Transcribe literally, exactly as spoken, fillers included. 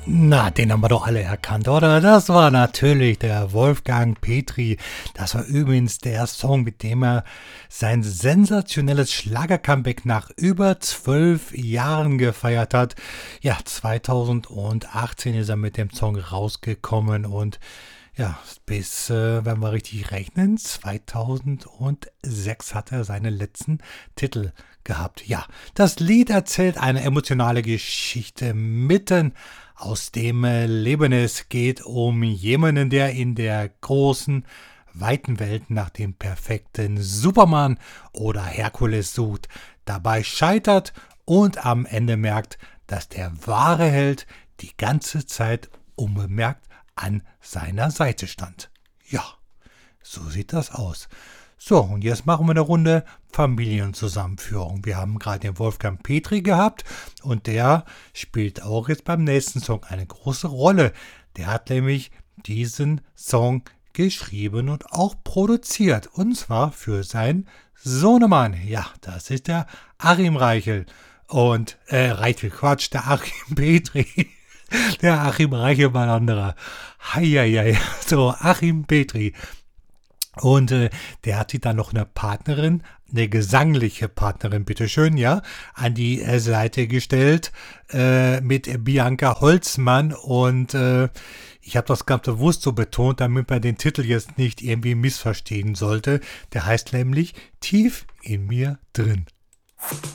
Na, den haben wir doch alle erkannt, oder? Das war natürlich der Wolfgang Petri. Das war übrigens der Song, mit dem er sein sensationelles Schlager-Comeback nach über zwölf Jahren gefeiert hat. Ja, zweitausendachtzehn ist er mit dem Song rausgekommen und ja, bis, äh, wenn wir richtig rechnen, zweitausendsechs hat er seine letzten Titel gehabt. Ja, das Lied erzählt eine emotionale Geschichte mitten aus dem äh, Leben. Es geht um jemanden, der in der großen, weiten Welt nach dem perfekten Superman oder Herkules sucht, dabei scheitert und am Ende merkt, dass der wahre Held die ganze Zeit unbemerkt an seiner Seite stand. Ja, so sieht das aus. So, und jetzt machen wir eine Runde Familienzusammenführung. Wir haben gerade den Wolfgang Petri gehabt und der spielt auch jetzt beim nächsten Song eine große Rolle. Der hat nämlich diesen Song geschrieben und auch produziert. Und zwar für seinen Sohnemann. Ja, das ist der Achim Reichel. Und, äh, Reichel, Quatsch, der Achim Petri. Der Achim Reichel war ein anderer. Heieiei. So, Achim Petri. Und äh, der hat sich dann noch eine Partnerin, eine gesangliche Partnerin, bitteschön, ja, an die äh, Seite gestellt äh, mit Bianca Holzmann. Und äh, ich habe das ganz bewusst so betont, damit man den Titel jetzt nicht irgendwie missverstehen sollte. Der heißt nämlich Tief in mir drin.